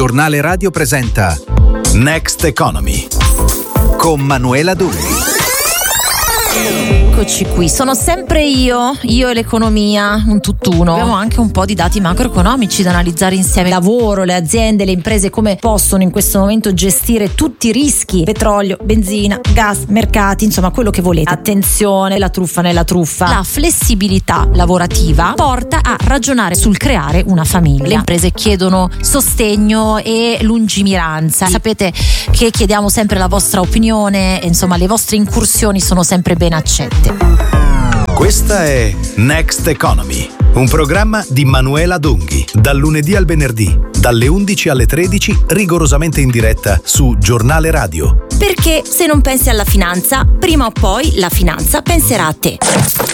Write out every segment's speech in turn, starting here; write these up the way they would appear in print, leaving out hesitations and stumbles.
Giornale Radio presenta Next Economy con Manuela Dunghi. Eccoci qui, sono sempre io e l'economia, un tutt'uno. Abbiamo anche un po' di dati macroeconomici da analizzare insieme. Lavoro, le aziende, le imprese come possono in questo momento gestire tutti i rischi: petrolio, benzina, gas, mercati, insomma quello che volete. Attenzione, la truffa nella truffa. La flessibilità lavorativa porta a ragionare sul creare una famiglia. Le imprese chiedono sostegno e lungimiranza. Sapete che chiediamo sempre la vostra opinione, insomma le vostre incursioni sono sempre ben accette. Questa è Next Economy, un programma di Manuela Dunghi, dal lunedì al venerdì, dalle 11 alle 13, rigorosamente in diretta su Giornale Radio. Perché se non pensi alla finanza, prima o poi la finanza penserà a te.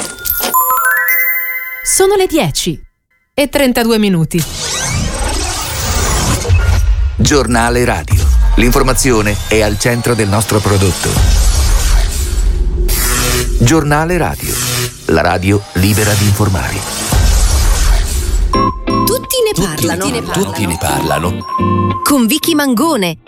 Sono le 10:32. Giornale Radio. L'informazione è al centro del nostro prodotto. Giornale Radio. La radio libera di informare. Tutti ne parlano. Con Vicky Mangone.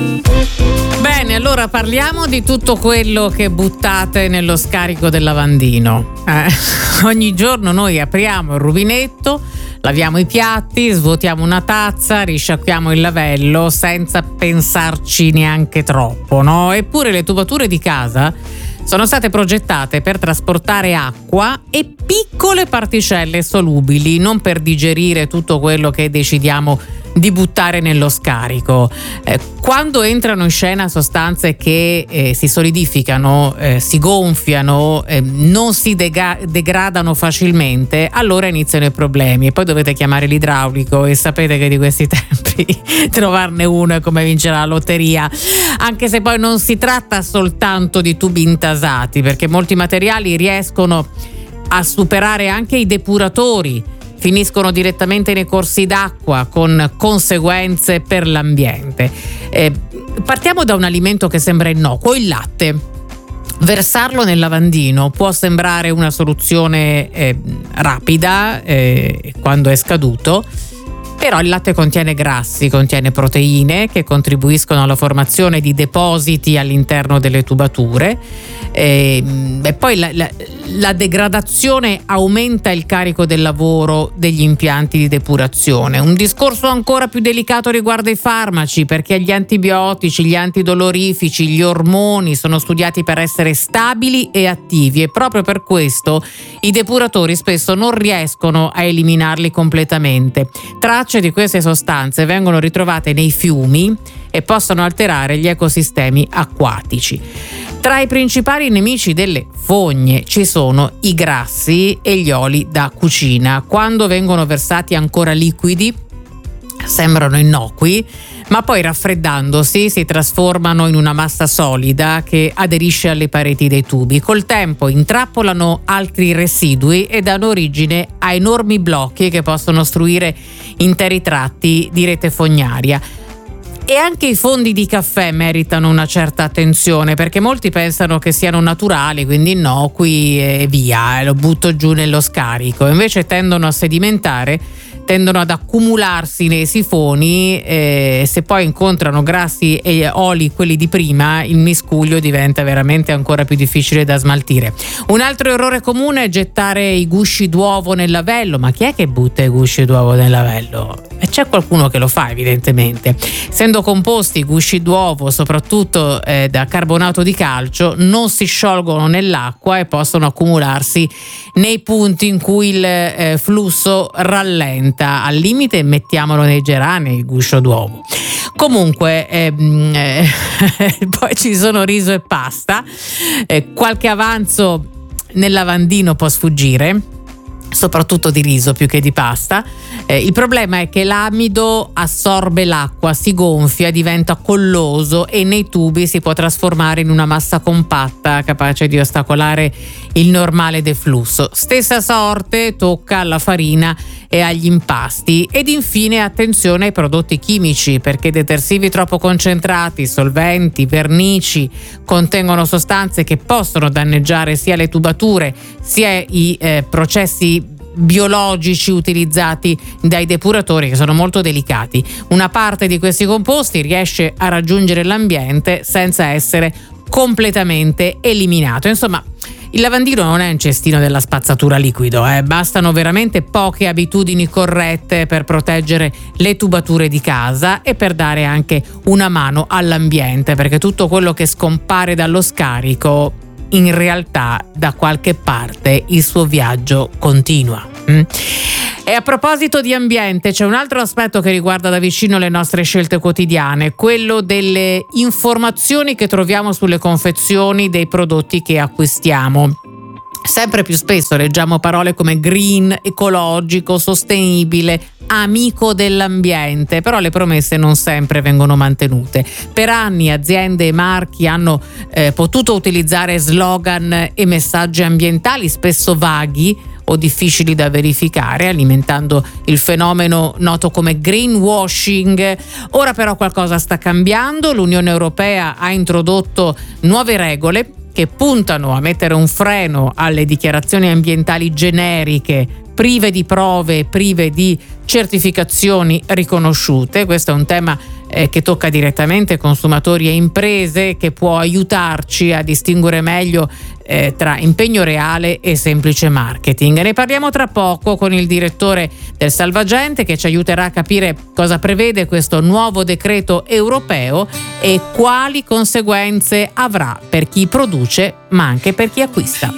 Bene, allora parliamo di tutto quello che buttate nello scarico del lavandino. Ogni giorno noi apriamo il rubinetto, laviamo i piatti, svuotiamo una tazza, risciacquiamo il lavello senza pensarci neanche troppo, no? Eppure le tubature di casa sono state progettate per trasportare acqua e piccole particelle solubili, non per digerire tutto quello che decidiamo di buttare nello scarico. Quando entrano in scena sostanze che si solidificano, si gonfiano, non si degradano facilmente, allora iniziano i problemi e poi dovete chiamare l'idraulico, e sapete che di questi tempi trovarne uno è come vincere la lotteria, anche se poi non si tratta soltanto di tubi intasati, perché molti materiali riescono a superare anche i depuratori, finiscono direttamente nei corsi d'acqua con conseguenze per l'ambiente. Partiamo da un alimento che sembra innocuo, il latte. Versarlo nel lavandino può sembrare una soluzione rapida quando è scaduto, però il latte contiene grassi, contiene proteine che contribuiscono alla formazione di depositi all'interno delle tubature, e poi la degradazione aumenta il carico del lavoro degli impianti di depurazione. Un discorso ancora più delicato riguarda i farmaci, perché gli antibiotici, gli antidolorifici, gli ormoni sono studiati per essere stabili e attivi, e proprio per questo i depuratori spesso non riescono a eliminarli completamente. Tracce di queste sostanze vengono ritrovate nei fiumi e possono alterare gli ecosistemi acquatici. Tra i principali nemici delle fogne ci sono i grassi e gli oli da cucina. Quando vengono versati ancora liquidi sembrano innocui, ma poi raffreddandosi si trasformano in una massa solida che aderisce alle pareti dei tubi. Col tempo intrappolano altri residui e danno origine a enormi blocchi che possono ostruire interi tratti di rete fognaria. E anche i fondi di caffè meritano una certa attenzione, perché molti pensano che siano naturali, quindi innocui e via, lo butto giù nello scarico. Invece tendono a sedimentare, tendono ad accumularsi nei sifoni, se poi incontrano grassi e oli, quelli di prima, il miscuglio diventa veramente ancora più difficile da smaltire. Un altro errore comune è gettare i gusci d'uovo nel lavello. Ma chi è che butta i gusci d'uovo nel lavello? E c'è qualcuno che lo fa, evidentemente. Essendo composti i gusci d'uovo soprattutto da carbonato di calcio, non si sciolgono nell'acqua e possono accumularsi nei punti in cui il flusso rallenta. Al limite mettiamolo nei geranei il guscio d'uovo. Comunque poi ci sono riso e pasta, qualche avanzo nel lavandino può sfuggire, soprattutto di riso più che di pasta. Il problema è che l'amido assorbe l'acqua, si gonfia, diventa colloso e nei tubi si può trasformare in una massa compatta capace di ostacolare il normale deflusso. Stessa sorte tocca alla farina e agli impasti. Ed infine attenzione ai prodotti chimici, perché detersivi troppo concentrati, solventi, vernici contengono sostanze che possono danneggiare sia le tubature sia i processi biologici utilizzati dai depuratori, che sono molto delicati. Una parte di questi composti riesce a raggiungere l'ambiente senza essere completamente eliminato. Insomma, il lavandino non è un cestino della spazzatura liquido, bastano veramente poche abitudini corrette per proteggere le tubature di casa e per dare anche una mano all'ambiente, perché tutto quello che scompare dallo scarico in realtà da qualche parte il suo viaggio continua. E a proposito di ambiente, c'è un altro aspetto che riguarda da vicino le nostre scelte quotidiane, quello delle informazioni che troviamo sulle confezioni dei prodotti che acquistiamo. Sempre più spesso leggiamo parole come green, ecologico, sostenibile, amico dell'ambiente, però le promesse non sempre vengono mantenute. Per anni aziende e marchi hanno potuto utilizzare slogan e messaggi ambientali spesso vaghi o difficili da verificare, alimentando il fenomeno noto come greenwashing. Ora però qualcosa sta cambiando. L'Unione Europea ha introdotto nuove regole che puntano a mettere un freno alle dichiarazioni ambientali generiche, prive di prove, prive di certificazioni riconosciute. Questo è un tema che tocca direttamente consumatori e imprese, che può aiutarci a distinguere meglio tra impegno reale e semplice marketing. Ne parliamo tra poco con il direttore del Salvagente, che ci aiuterà a capire cosa prevede questo nuovo decreto europeo e quali conseguenze avrà per chi produce ma anche per chi acquista.